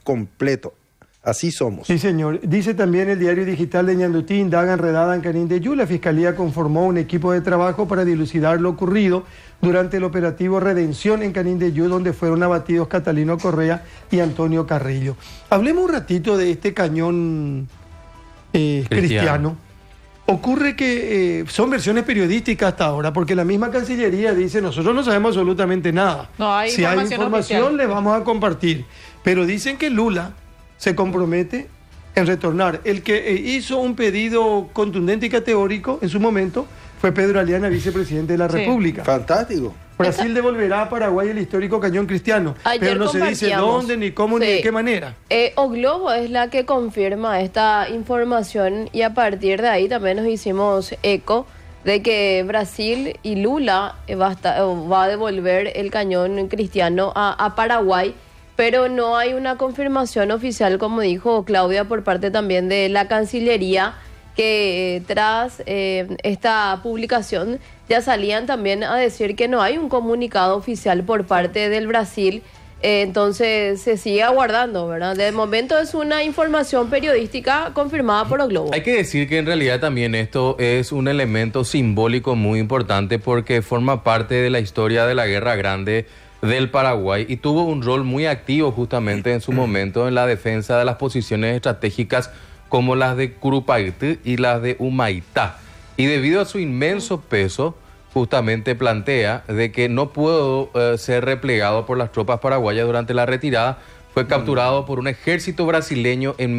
completo. Así somos. Sí, señor. Dice también el diario digital de Ñandutí, indagan redada en Canindeyú. La Fiscalía conformó un equipo de trabajo para dilucidar lo ocurrido durante el operativo Redención en Canindeyú, donde fueron abatidos Catalino Correa y Antonio Carrillo. Hablemos un ratito de este cañón cristiano. Ocurre que son versiones periodísticas hasta ahora, porque la misma Cancillería dice, nosotros no sabemos absolutamente nada. No hay si hay información, le vamos a compartir. Pero dicen que Lula se compromete en retornar. El que hizo un pedido contundente y categórico en su momento fue Pedro Aliana, vicepresidente de la República. Fantástico. Brasil devolverá a Paraguay el histórico cañón cristiano, pero no se dice dónde, ni cómo, ni de qué manera. O Globo es la que confirma esta información y a partir de ahí también nos hicimos eco de que Brasil y Lula va a devolver el cañón cristiano a Paraguay, pero no hay una confirmación oficial, como dijo Claudia, por parte también de la Cancillería, que tras esta publicación ya salían también a decir que no hay un comunicado oficial por parte del Brasil. Entonces se sigue aguardando, ¿verdad? De momento es una información periodística confirmada por O Globo. Hay que decir que en realidad también esto es un elemento simbólico muy importante porque forma parte de la historia de la Guerra Grande del Paraguay y tuvo un rol muy activo justamente en su momento en la defensa de las posiciones estratégicas como las de Curupaytí y las de Humaitá. Y debido a su inmenso peso, justamente plantea de que no pudo ser replegado por las tropas paraguayas durante la retirada. Fue capturado por un ejército brasileño en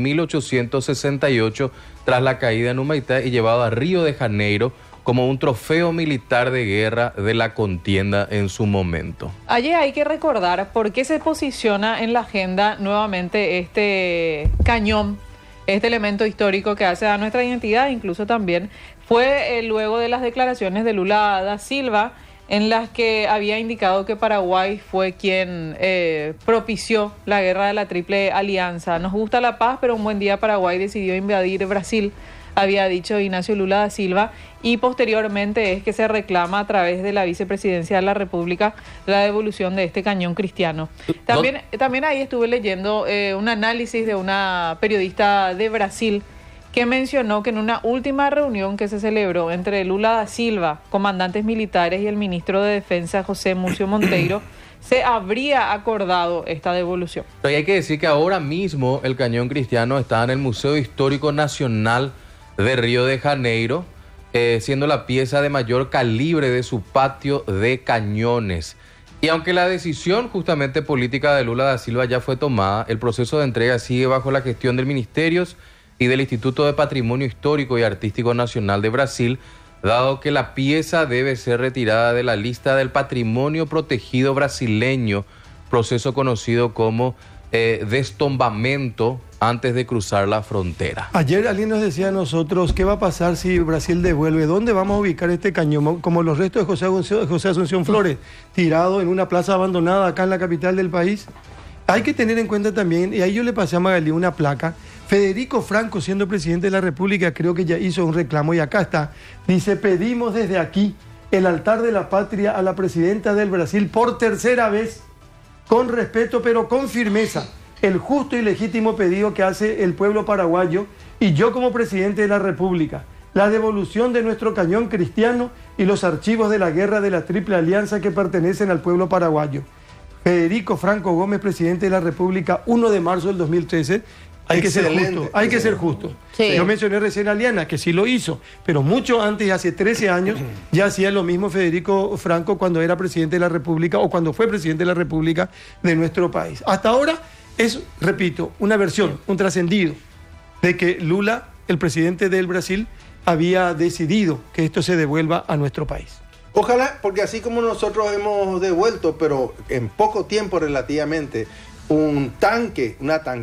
1868 tras la caída en Humaitá y llevado a Río de Janeiro como un trofeo militar de guerra de la contienda en su momento. Allí hay que recordar por qué se posiciona en la agenda nuevamente este cañón, este elemento histórico que hace a nuestra identidad. Incluso también fue luego de las declaraciones de Lula da Silva, en las que había indicado que Paraguay fue quien propició la guerra de la Triple Alianza. Nos gusta la paz, pero un buen día Paraguay decidió invadir Brasil, había dicho Ignacio Lula da Silva, y posteriormente es que se reclama a través de la vicepresidencia de la República la devolución de este cañón cristiano. También ahí estuve leyendo un análisis de una periodista de Brasil que mencionó que en una última reunión que se celebró entre Lula da Silva, comandantes militares, y el ministro de Defensa, José Múcio Monteiro, se habría acordado esta devolución. Pero hay que decir que ahora mismo el cañón cristiano está en el Museo Histórico Nacional de Río de Janeiro, siendo la pieza de mayor calibre de su patio de cañones. Y aunque la decisión justamente política de Lula da Silva ya fue tomada, el proceso de entrega sigue bajo la gestión del Ministerios y del Instituto de Patrimonio Histórico y Artístico Nacional de Brasil, dado que la pieza debe ser retirada de la lista del patrimonio protegido brasileño, proceso conocido como destombamento antes de cruzar la frontera. Ayer alguien nos decía a nosotros, ¿qué va a pasar si Brasil devuelve? ¿Dónde vamos a ubicar este cañón? Como los restos de José Asunción Flores, tirado en una plaza abandonada acá en la capital del país. Hay que tener en cuenta también, y ahí yo le pasé a Magalí una placa, Federico Franco, siendo presidente de la República, creo que ya hizo un reclamo y acá está. Dice, pedimos desde aquí el altar de la patria a la presidenta del Brasil por tercera vez, con respeto pero con firmeza, el justo y legítimo pedido que hace el pueblo paraguayo y yo como presidente de la República, la devolución de nuestro cañón cristiano y los archivos de la guerra de la Triple Alianza que pertenecen al pueblo paraguayo. Federico Franco Gómez, presidente de la República, 1 de marzo del 2013. Hay que ser justo, hay que ser justo. Sí. Yo mencioné recién a Aliana, que sí lo hizo, pero mucho antes, hace 13 años, ya hacía lo mismo Federico Franco cuando era presidente de la República o cuando fue presidente de la República de nuestro país. Hasta ahora es, repito, una versión, un trascendido de que Lula, el presidente del Brasil, había decidido que esto se devuelva a nuestro país. Ojalá, porque así como nosotros hemos devuelto, pero en poco tiempo relativamente, un tanque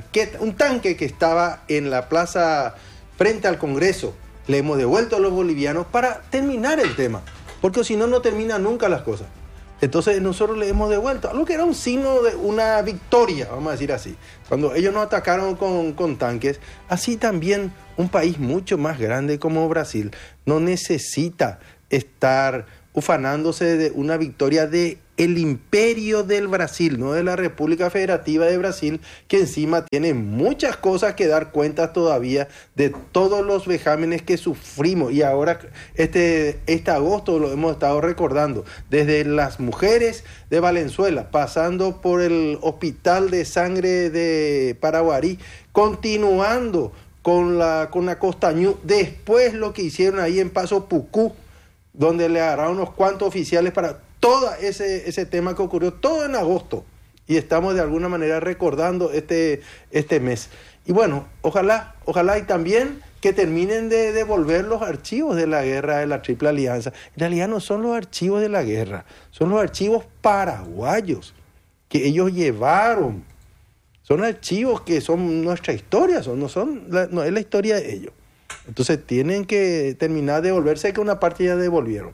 que estaba en la plaza frente al Congreso, le hemos devuelto a los bolivianos para terminar el tema, porque si no, no terminan nunca las cosas. Entonces nosotros le hemos devuelto algo que era un signo de una victoria, vamos a decir así. Cuando ellos nos atacaron con tanques, así también un país mucho más grande como Brasil no necesita estar ufanándose de una victoria de el imperio del Brasil, no de la República Federativa de Brasil, que encima tiene muchas cosas que dar cuenta todavía de todos los vejámenes que sufrimos. Y ahora este agosto lo hemos estado recordando, desde las mujeres de Valenzuela, pasando por el hospital de sangre de Paraguarí, continuando con la Costañú, después lo que hicieron ahí en Paso Pucú, donde le agarraron unos cuantos oficiales para todo ese tema que ocurrió, todo en agosto, y estamos de alguna manera recordando este mes. Y bueno, ojalá y también que terminen de devolver los archivos de la guerra de la Triple Alianza. En realidad no son los archivos de la guerra, son los archivos paraguayos que ellos llevaron. Son archivos que son nuestra historia, no es la historia de ellos. Entonces tienen que terminar de devolverse, que una parte ya devolvieron.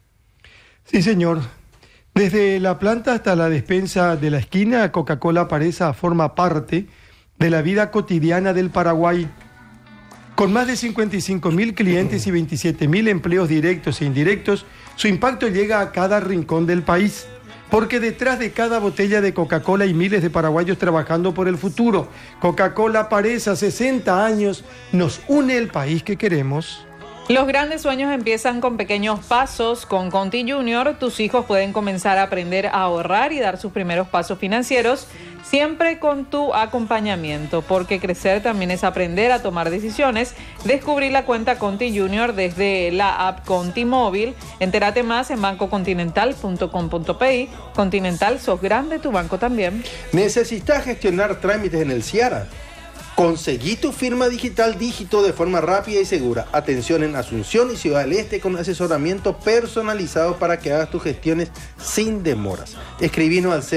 Sí, señor. Desde la planta hasta la despensa de la esquina, Coca-Cola Paresa forma parte de la vida cotidiana del Paraguay. Con más de 55.000 clientes y 27.000 empleos directos e indirectos, su impacto llega a cada rincón del país. Porque detrás de cada botella de Coca-Cola hay miles de paraguayos trabajando por el futuro. Coca-Cola Paresa, 60 años, nos une el país que queremos. Los grandes sueños empiezan con pequeños pasos. Con Conti Junior, tus hijos pueden comenzar a aprender a ahorrar y dar sus primeros pasos financieros, siempre con tu acompañamiento, porque crecer también es aprender a tomar decisiones. Descubrí la cuenta Conti Junior desde la app Conti Móvil. Entérate más en bancocontinental.com.pi. Continental, sos grande, tu banco también. ¿Necesitas gestionar trámites en el Ciara? Conseguí tu firma digital dígito de forma rápida y segura. Atención en Asunción y Ciudad del Este con asesoramiento personalizado para que hagas tus gestiones sin demoras. Escribinos al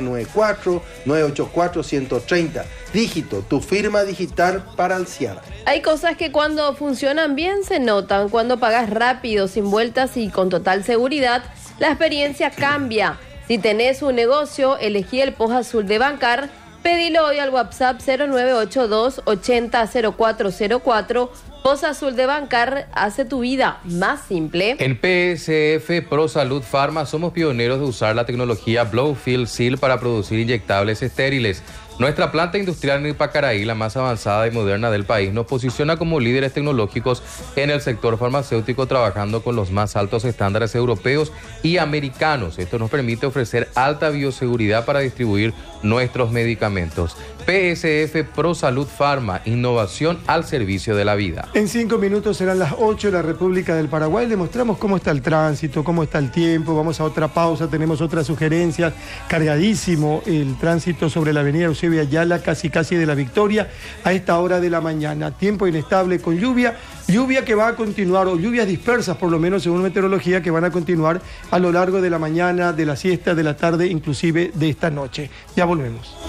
0994-984-130. Dígito, tu firma digital para el Ciara. Hay cosas que cuando funcionan bien se notan. Cuando pagas rápido, sin vueltas y con total seguridad, la experiencia cambia. Si tenés un negocio, elegí el POS Azul de Bancar. Pedilo hoy al WhatsApp 0982-800404. POS Azul de Bancar hace tu vida más simple. En PSF Pro Salud Pharma somos pioneros de usar la tecnología Blow-Fill Seal para producir inyectables estériles. Nuestra planta industrial en Ipacaraí, la más avanzada y moderna del país, nos posiciona como líderes tecnológicos en el sector farmacéutico, trabajando con los más altos estándares europeos y americanos. Esto nos permite ofrecer alta bioseguridad para distribuir nuestros medicamentos. PSF Pro Salud Pharma, innovación al servicio de la vida. En 5 minutos serán las 8 de la República del Paraguay. Le mostramos cómo está el tránsito, cómo está el tiempo. Vamos a otra pausa, tenemos otras sugerencias. Cargadísimo el tránsito sobre la avenida Eusebio Ayala, casi de la Victoria, a esta hora de la mañana. Tiempo inestable con lluvia que va a continuar, o lluvias dispersas por lo menos según meteorología, que van a continuar a lo largo de la mañana, de la siesta, de la tarde, inclusive de esta noche. Ya volvemos.